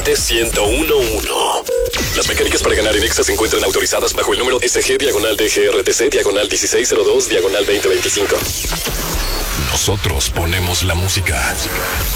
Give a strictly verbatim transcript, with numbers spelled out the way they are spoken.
DGRTC ciento uno punto uno. Las mecánicas para ganar en Exa se encuentran autorizadas bajo el número S G diagonal DGRTC diagonal dieciséis cero dos diagonal veinte veinticinco. Nosotros ponemos la música.